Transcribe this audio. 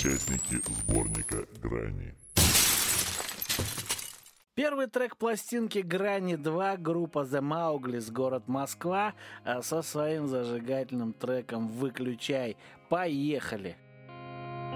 участники сборника «Грани». Первый трек пластинки «Грани 2» группа The Maugli's, город Москва, со своим зажигательным треком «Выключай». Поехали!